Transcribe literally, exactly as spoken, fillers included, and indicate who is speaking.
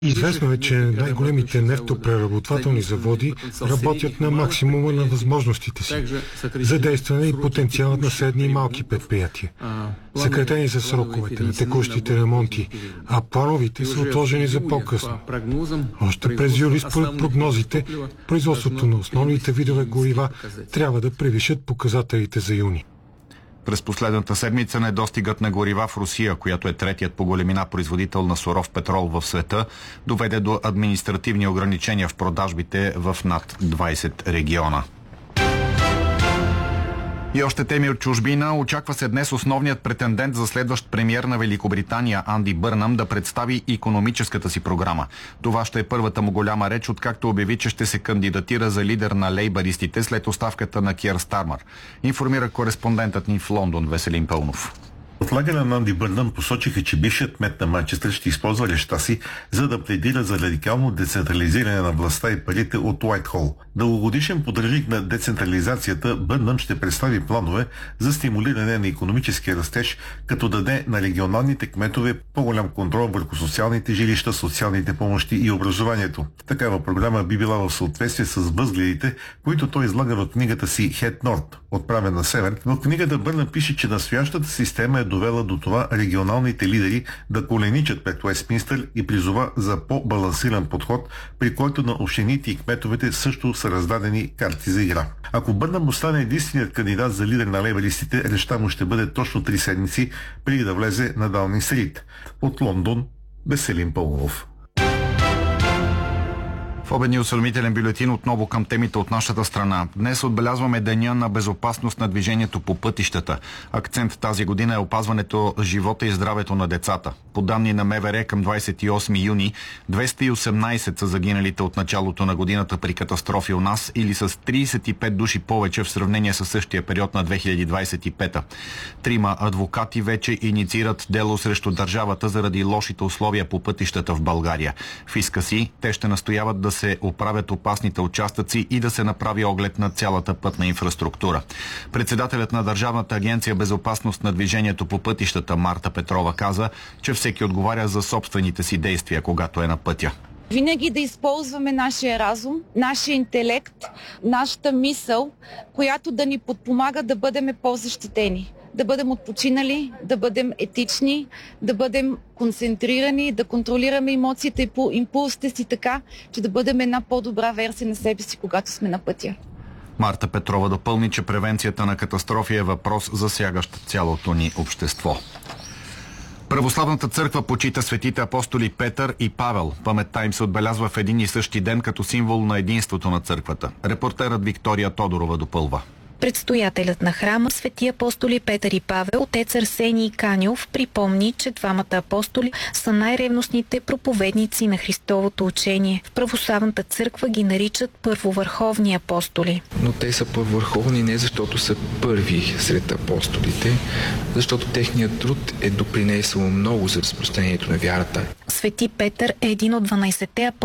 Speaker 1: Известно е, че най-големите нефтопреработвателни заводи работят на максимума на възможностите си. Задействане и потенциалът на средни и малки предприятия. Съкратени са сроковете на текущите ремонти, а плановите са отложени за по-късно. Още през юли, според прогнозите, производството на основните видове горива трябва да превишат показателите за юни.
Speaker 2: През последната седмица недостигът на горива в Русия, която е третият по големина производител на суров петрол в света, доведе до административни ограничения в продажбите в над двайсет региона. И още теми от чужбина. Очаква се днес основният претендент за следващ премиер на Великобритания Анди Бърнам да представи икономическата си програма. Това ще е първата му голяма реч, откакто обяви, че ще се кандидатира за лидер на лейбаристите след оставката на Киър Стармър. Информира кореспондентът ни в Лондон Веселин Пълнов.
Speaker 3: Отлагане на Анди Бърнам посочиха, че бившият кмет на Манчестър ще използва речта си, за да пледира за радикално децентрализиране на властта и парите от Уайтхол. Дългогодишен поддръжник на децентрализацията, Бърнам ще представи планове за стимулиране на икономическия растеж, като даде на регионалните кметове по-голям контрол върху социалните жилища, социалните помощи и образованието. Такава програма би била в съответствие с възгледите, които той излага в книгата си Head North, отправен на север. В книгата Бърнам пише, че настоящата система е довела до това регионалните лидери да коленичат пред Уестминстър и призова за по-балансиран подход, при който на общините и кметовете също са раздадени карти за игра. Ако Бърнам остане единственият кандидат за лидер на лейбаристите, речта му ще бъде точно три седмици преди да влезе на Даунинг Стрит. От Лондон, Веселин Пълнов.
Speaker 2: В обедния осведомителен бюлетин отново към темите от нашата страна. Днес отбелязваме Деня на безопасност на движението по пътищата. Акцент тази година е опазването живота и здравето на децата. По данни на МВР към двайсет и осми юни, двеста и осемнайсет са загиналите от началото на годината при катастрофи у нас, или с трийсет и пет души повече в сравнение с същия период на две хиляди двайсет и пета. Трима адвокати вече инициират дело срещу държавата заради лошите условия по пътищата в България. В иска си те ще настояват да се оправят опасните участъци и да се направи оглед на цялата пътна инфраструктура. Председателят на Държавната агенция безопасност на движението по пътищата Марта Петрова каза, че всеки отговаря за собствените си действия, когато е на пътя.
Speaker 4: Винаги да използваме нашия разум, нашия интелект, нашата мисъл, която да ни подпомага да бъдем по-защитени. Да бъдем отпочинали, да бъдем етични, да бъдем концентрирани, да контролираме емоциите и импулсите си така, че да бъдем една по-добра версия на себе си, когато сме на пътя.
Speaker 2: Марта Петрова допълни, че превенцията на катастрофи е въпрос, засягащ цялото ни общество. Православната църква почита светите апостоли Петър и Павел. Паметта им се отбелязва в един и същи ден като символ на единството на църквата. Репортерът Виктория Тодорова допълва.
Speaker 5: Предстоятелят на храма свети апостоли Петър и Павел, отец Арсений Каньов, припомни, че двамата апостоли са най-ревностните проповедници на Христовото учение. В православната църква ги наричат първовърховни апостоли.
Speaker 6: Но те са първовърховни не защото са първи сред апостолите, защото техният труд е допринесъл много за разпространението на вярата.
Speaker 5: Свети Петър е един от дванайсетте апостоли,